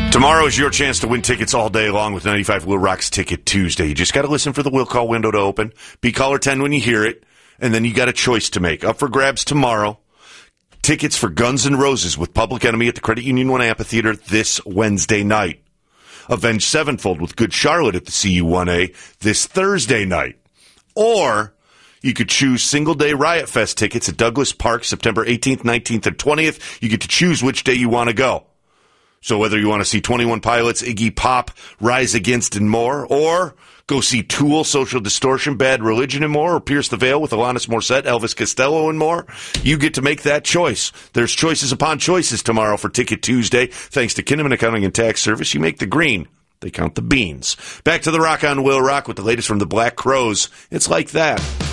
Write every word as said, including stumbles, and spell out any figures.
Tomorrow is your chance to win tickets all day long with ninety-five Will Rock's Ticket Tuesday. You just got to listen for the will call window to open. Be caller ten when you hear it, and then you got a choice to make. Up for grabs tomorrow. Tickets for Guns N' Roses with Public Enemy at the Credit Union One Amphitheater this Wednesday night. Avenged Sevenfold with Good Charlotte at the C U one A this Thursday night. Or you could choose single-day Riot Fest tickets at Douglas Park September eighteenth, nineteenth, and twentieth. You get to choose which day you want to go. So whether you want to see twenty-one Pilots, Iggy Pop, Rise Against, and more, or go see Tool, Social Distortion, Bad Religion, and more, or Pierce the Veil with Alanis Morissette, Elvis Costello, and more, you get to make that choice. There's choices upon choices tomorrow for Ticket Tuesday. Thanks to Kinnaman Accounting and Tax Service, you make the green. They count the beans. Back to the Rock on Will Rock with the latest from the Black Crowes. It's like that.